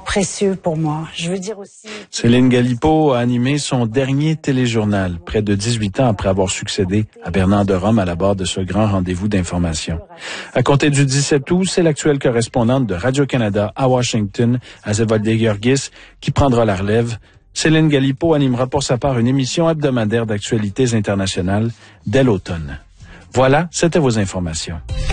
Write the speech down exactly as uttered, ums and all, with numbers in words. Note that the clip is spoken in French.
précieux pour moi. Je veux dire aussi... Céline Galipeau a animé son dernier téléjournal, près de dix-huit ans après avoir succédé à Bernard de Rome à la barre de ce grand rendez-vous d'information. À compter du dix-sept août, c'est l'actuelle correspondante de Radio-Canada à Washington, Azévolde Georgis, qui prendra la relève. Céline Galipeau animera pour sa part une émission hebdomadaire d'actualités internationales dès l'automne. Voilà, c'était vos informations.